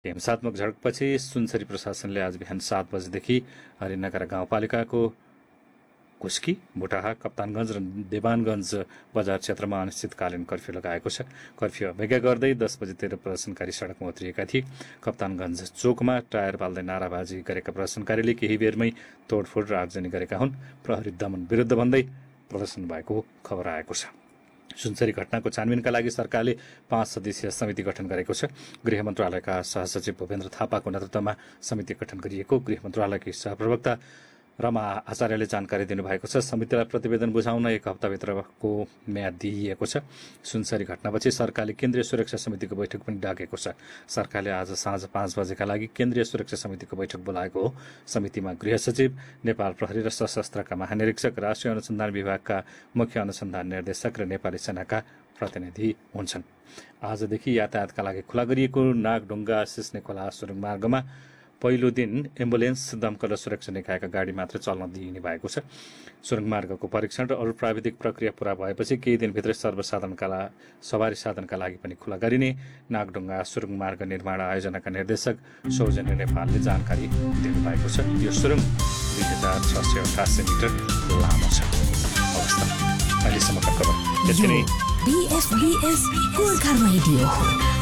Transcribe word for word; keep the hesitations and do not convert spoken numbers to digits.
हिंसात्मक झडपपछि सुनसरी प्रशासनले आज बिहान सात बजेदेखि हरिनगरा गाउँपालिकाको कुस्की, बुटाहा, कप्तानगञ्ज र देवानगञ्ज बजार क्षेत्रमा अनिश्चितकालीन कर्फ्यू लगाएको छ। कर्फ्यू अवज्ञा गर्दै दस बजेतिर प्रदर्शनकारी सड़कमा उत्रिएका थिए। कप्तानगञ्ज चोकमा टायर बाल्दै नाराबाजी गरेका प्रदर्शनकारीले केही बेरमै तोडफोड र आगजनी गरेका हुन्। प्रहरी दमन विरुद्ध भन्दै प्रदर्शन भएको खबर आएको छ। सुनसरी घटनाको छानबिनका लागि सरकारले पाँच सदस्यीय समिति गठन गरेको छ। गृह मन्त्रालयका सहसचिव भूपेन्द्र थापाको नेतृत्वमा समिति गठन गरिएको गृह मन्त्रालयकी सहप्रवक्ता रमा आचार्यले जानकारी दिनुभएको छ। समितिलाई प्रतिवेदन बुझाउन एक हप्ताभित्रको म्याद दिइएको छ। सुनसरी घटनापछि सरकारले केन्द्रीय सुरक्षा समितिको बैठक पनि डाकेको छ। सरकारले आज साँझ पाँच बजेका लागि केन्द्रीय सुरक्षा समितिको बैठक बोलाएको हो। समितिमा गृह सचिव, नेपाल प्रहरी र सशस्त्रका महानिरीक्षक, राष्ट्रिय अनुसन्धान विभागका मुख्य अनुसन्धान निर्देशक र नेपाली सेनाका प्रतिनिधि हुन्छन्। आजदेखि यातायातका लागि खुला गरिएको नागढुङ्गा सिस्ने खोला सुरुङ मार्गमा पहिलो दिन एम्बुलेन्स, दमकल र सुरक्षा निकायका गाडी मात्र चल्न दिइने भएको छ। सुरुङ मार्गको परीक्षण र अरू प्राविधिक प्रक्रिया पूरा भएपछि केही दिनभित्रै सर्वसाधारणका सवारी साधनका लागि पनि खुला गरिने नागढुङ्गा सुरुङ मार्ग निर्माण आयोजनाका निर्देशक सौजन्य नेपालले जानकारी दिनुभएको छ। यो सुरुङ दुई हजार छ सय अठासी मिटर लामो छ। अवस्था अहिलेसम्मका खबर यति नै।